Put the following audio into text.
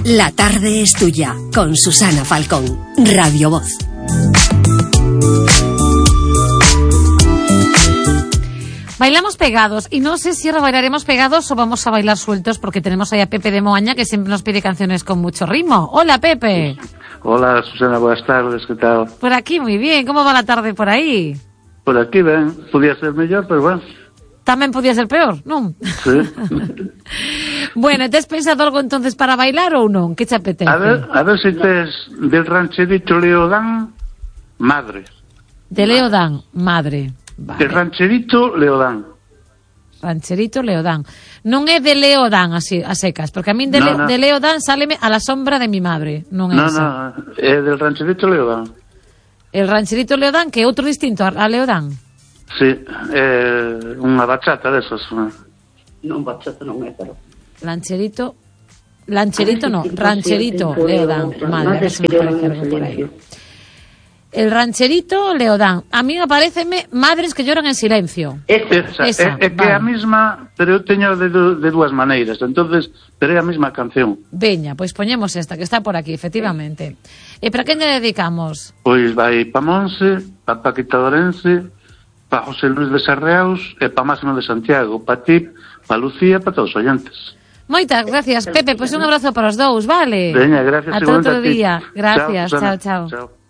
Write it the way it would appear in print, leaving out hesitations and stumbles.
La tarde es tuya, con Susana Falcón, Radio Voz. Bailamos pegados, y no sé si ahora bailaremos pegados o vamos a bailar sueltos, porque tenemos ahí a Pepe de Moaña, que siempre nos pide canciones con mucho ritmo. Hola, Pepe. Hola, Susana, buenas tardes, ¿qué tal? Por aquí muy bien, ¿cómo va la tarde por aí? Por aquí, ben, podía ser mellor, pero bueno. Tamén podía ser peor, non? Sí. Bueno, ¿te has pensado algo entonces para bailar ou non? Que te apetece? A ver si tes del rancherito Leodán, madre. De Leodán, madre. Vale. Del rancherito Leodán. Rancherito Leodán. Non é de Leodán así, a secas, porque a min de Leodán sáleme a la sombra de mi madre. Non é esa. No, é del rancherito Leodán. El rancherito Leodán, que é outro distinto a Leodán. Sí, unha bachata desas. Non, bachata non é, pero... Lancherito no, rancherito Leodán. Madre, a ver si me parece algo por aí. El rancherito Leodán. A mí me pareceme Madres que lloran en silencio. Esa. É que é a mesma, pero eu teño de dúas maneiras. Entonces, pero é a mesma canción. Veña, pois poñemos esta, que está por aquí, efectivamente. E para quen lle dedicamos? Pois vai pa Monse, pa Paquita Dorense, pa José Luis de Sarreaus e pa Máximo de Santiago, pa ti, pa Lucía, pa todos os oyentes. Moitas gracias, Pepe, pois un abrazo para os dous, vale? Veña, gracias. Ata outro día. Gracias, chao. Chao.